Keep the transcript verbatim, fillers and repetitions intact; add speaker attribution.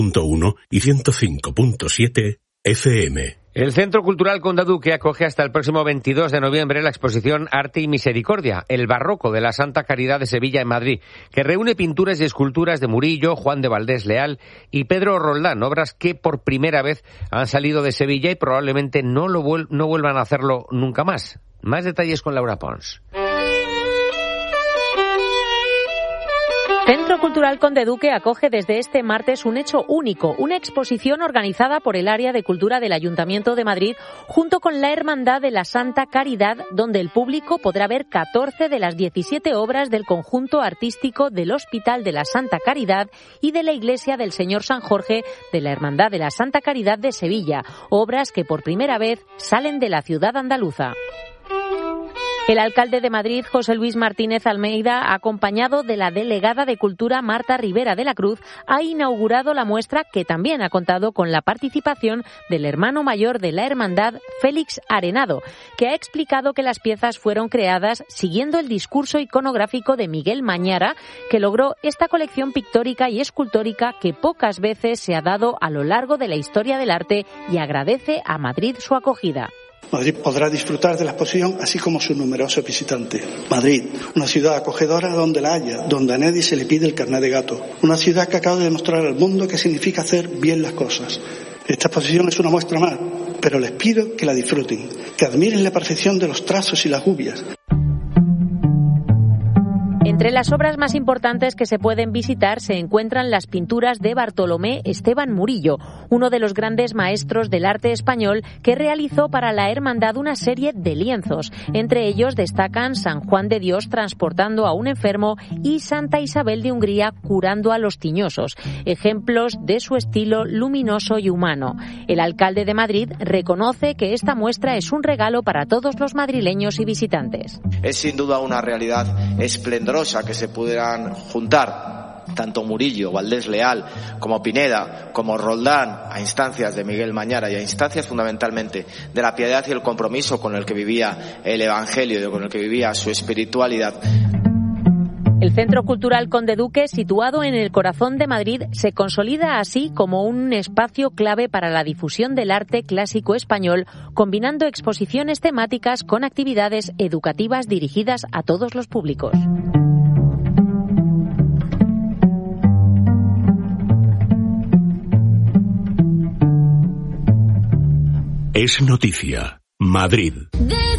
Speaker 1: punto uno y ciento cinco punto siete F M.
Speaker 2: El Centro Cultural Conde Duque acoge hasta el próximo veintidós de noviembre la exposición Arte y Misericordia, el barroco de la Santa Caridad de Sevilla en Madrid, que reúne pinturas y esculturas de Murillo, Juan de Valdés Leal y Pedro Roldán, obras que por primera vez han salido de Sevilla y probablemente no, lo vuel- no vuelvan a hacerlo nunca más. Más detalles con Laura Pons.
Speaker 3: Centro Cultural Conde Duque acoge desde este martes un hecho único, una exposición organizada por el Área de Cultura del Ayuntamiento de Madrid junto con la Hermandad de la Santa Caridad, donde el público podrá ver catorce de las diecisiete obras del conjunto artístico del Hospital de la Santa Caridad y de la Iglesia del Señor San Jorge de la Hermandad de la Santa Caridad de Sevilla, obras que por primera vez salen de la ciudad andaluza. El alcalde de Madrid, José Luis Martínez Almeida, acompañado de la delegada de Cultura Marta Rivera de la Cruz, ha inaugurado la muestra que también ha contado con la participación del hermano mayor de la hermandad, Félix Arenado, que ha explicado que las piezas fueron creadas siguiendo el discurso iconográfico de Miguel Mañara, que logró esta colección pictórica y escultórica que pocas veces se ha dado a lo largo de la historia del arte, y agradece a Madrid su acogida.
Speaker 4: Madrid podrá disfrutar de la exposición así como sus numerosos visitantes. Madrid, una ciudad acogedora donde la haya, donde a nadie se le pide el carnet de gato. Una ciudad que acaba de demostrar al mundo qué significa hacer bien las cosas. Esta exposición es una muestra más, pero les pido que la disfruten, que admiren la perfección de los trazos y las gubias.
Speaker 3: Entre las obras más importantes que se pueden visitar se encuentran las pinturas de Bartolomé Esteban Murillo, uno de los grandes maestros del arte español que realizó para la hermandad una serie de lienzos. Entre ellos destacan San Juan de Dios transportando a un enfermo y Santa Isabel de Hungría curando a los tiñosos, ejemplos de su estilo luminoso y humano. El alcalde de Madrid reconoce que esta muestra es un regalo para todos los madrileños y visitantes.
Speaker 5: Es sin duda una realidad esplendorosa que se pudieran juntar tanto Murillo, Valdés Leal, como Pineda, como Roldán, a instancias de Miguel Mañara y a instancias fundamentalmente de la piedad y el compromiso con el que vivía el Evangelio y con el que vivía su espiritualidad.
Speaker 3: El Centro Cultural Conde Duque, situado en el corazón de Madrid, se consolida así como un espacio clave para la difusión del arte clásico español, combinando exposiciones temáticas con actividades educativas dirigidas a todos los públicos.
Speaker 1: Es noticia. Madrid.